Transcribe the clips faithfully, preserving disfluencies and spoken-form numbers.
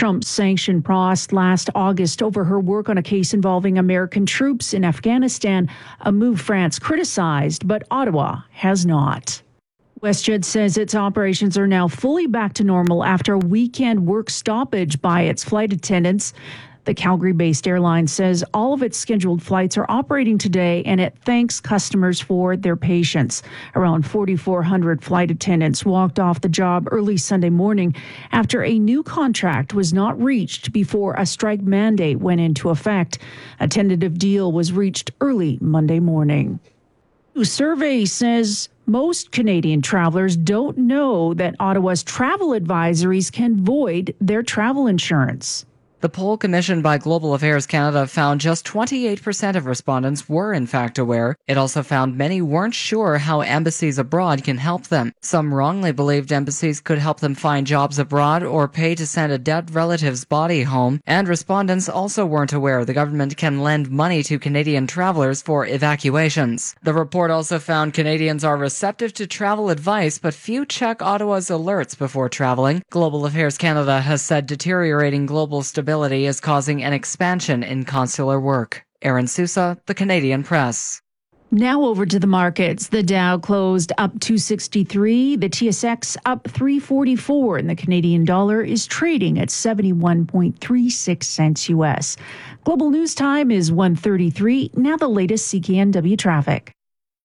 Trump sanctioned Prost last August over her work on a case involving American troops in Afghanistan, a move France criticized, but Ottawa has not. WestJet says its operations are now fully back to normal after a weekend work stoppage by its flight attendants. The Calgary-based airline says all of its scheduled flights are operating today, and it thanks customers for their patience. Around forty-four hundred flight attendants walked off the job early Sunday morning after a new contract was not reached before a strike mandate went into effect. A tentative deal was reached early Monday morning. A survey says most Canadian travelers don't know that Ottawa's travel advisories can void their travel insurance. The poll commissioned by Global Affairs Canada found just twenty-eight percent of respondents were in fact aware. It also found many weren't sure how embassies abroad can help them. Some wrongly believed embassies could help them find jobs abroad or pay to send a dead relative's body home. And respondents also weren't aware the government can lend money to Canadian travelers for evacuations. The report also found Canadians are receptive to travel advice, but few check Ottawa's alerts before traveling. Global Affairs Canada has said deteriorating global stability is causing an expansion in consular work. Aaron Sousa, The Canadian Press. Now over to the markets. The Dow closed up two sixty-three, the T S X up three forty-four, and the Canadian dollar is trading at seventy-one point three six cents U S. Global News Time is one thirty-three. Now the latest C K N W traffic.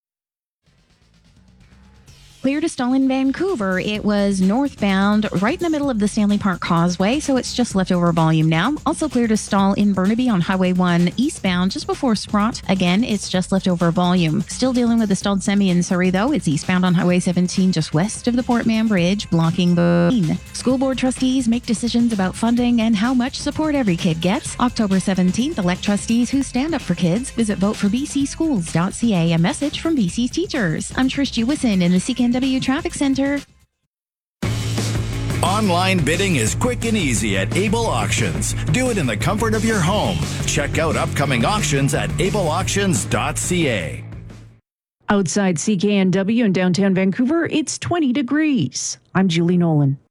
Clear to stall in Vancouver. It was northbound right in the middle of the Stanley Park Causeway, so it's just leftover volume now. Also clear to stall in Burnaby on Highway one eastbound just before Sprott. Again, it's just leftover volume. Still dealing with the stalled semi in Surrey, though. It's eastbound on Highway seventeen just west of the Port Mann Bridge, blocking the School board trustees make decisions about funding and how much support every kid gets. October seventeenth, elect trustees who stand up for kids. Visit vote for b c schools dot c a. A message from B C's teachers. I'm Trish Jewison in the C K N W Traffic Center. Online bidding is quick and easy at Able Auctions. Do it in the comfort of your home. Check out upcoming auctions at able auctions dot c a. Outside C K N W in downtown Vancouver, it's twenty degrees. I'm Julie Nolan.